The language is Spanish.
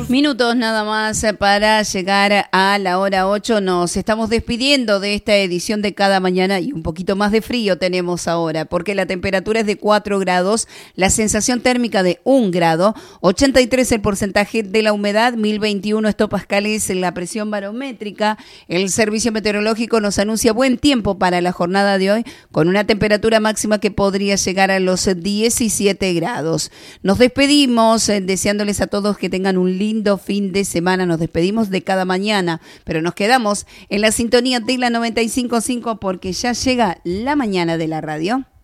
Minutos nada más para llegar a la hora 8. Nos estamos despidiendo de esta edición de Cada Mañana y un poquito más de frío tenemos ahora, porque la temperatura es de 4 grados, la sensación térmica de 1 grado, 83 el porcentaje de la humedad, 1021 hectopascales la presión barométrica. El servicio meteorológico nos anuncia buen tiempo para la jornada de hoy, con una temperatura máxima que podría llegar a los 17 grados. Nos despedimos deseándoles a todos que tengan un lindo fin de semana. Nos despedimos de Cada Mañana, pero nos quedamos en la sintonía de la 95.5 porque ya llega la mañana de la radio.